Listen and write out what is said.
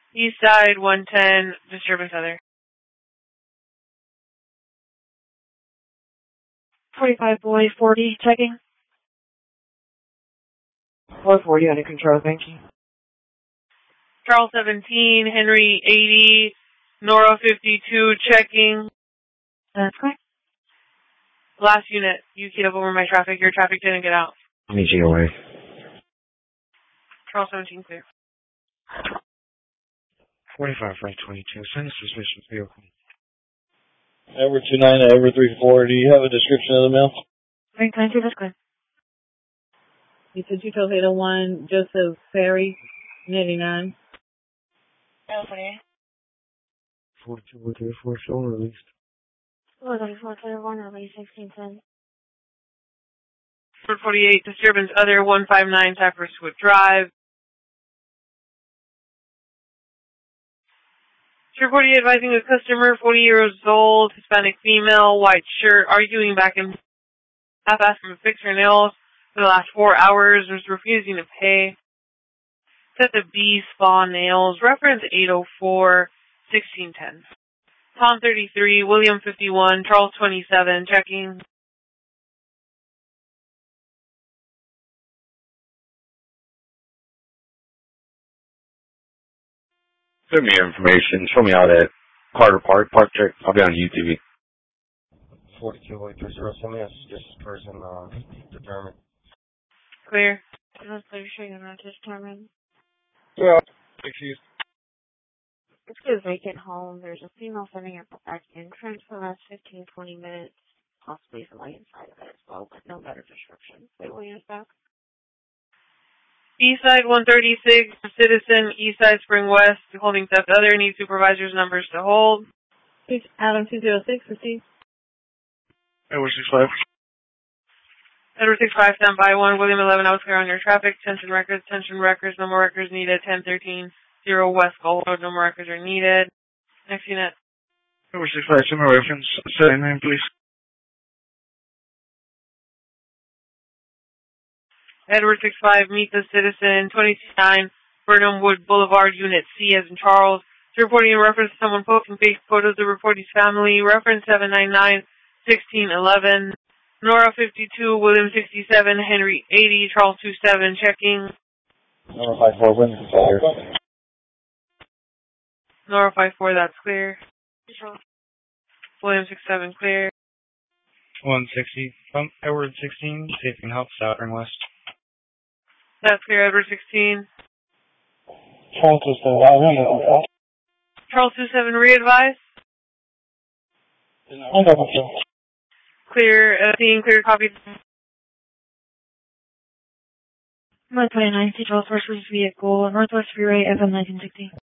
East side 110, disturbance other. 45 boy 40, checking. 440 under control, thank you. Charles 17, Henry 80, Nora 52, checking. That's correct. Last unit, you keyed up over my traffic. Your traffic didn't get out. Any GOA. Charles 17, clear. 45 right 22. Send a suspicious vehicle. Edward 29 to Edward 34. Do you have a description of the mail? Right, 22, that's good. You said you told 801 Joseph Ferry, 89. 48. 42 with 34, shown released. 434, release 1610. 48, disturbance other 159, Cypresswood Drive. 48 advising a customer, 40 years old, Hispanic female, white shirt, arguing back and half asking to fix her nails for the last 4 hours, was refusing to pay. Set the B Spa Nails, reference 804, 1610. Tom 33, William 51, Charles 27, checking. Send me information. Show me how that Carter Park check. I'll be on UTV. 42 way 30. Send me this person determined. Clear. That's pretty sure you're not determined. Yeah. Excuse. It's good vacant home. There's a female sitting at the back entrance for the last 15-20 minutes. Possibly somebody inside of it as well, but no better description. Wait, will you back? Eastside 136, Citizen, Eastside Spring West, holding theft other, need supervisor's numbers to hold. Adam 206, receive. Edward 65. Edward 65, stand by 1, William 11, I was clear on your traffic, tension records, no more records needed, 1013, 0 West Gold Road, no more records are needed. Next unit. Edward 65, send me reference. Say name, please. Edward 65, meet the citizen, 229 Burnham Wood Boulevard, Unit C as in Charles. Reporting in reference to someone posting fake photos of reportee's family. Reference 799-1611. Nora 52, William 67, Henry 80, Charles 27, checking. Nora 54, William is clear. Nora 54, that's clear. William 67, clear. 160, Edward 16, safe and help, Southern West. That's clear, Edward 16. Charles 27, Charles 27, re-advise. Clear, seeing clear copy. 129, Charles First Vehicle, Northwest Freeway, FM 1960.